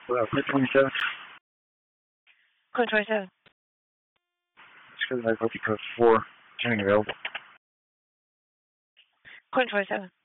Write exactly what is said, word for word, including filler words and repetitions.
Uh, Clint twenty-seven. Clint twenty-seven. It's because I booked you code four. Turning available. Clint twenty-seven.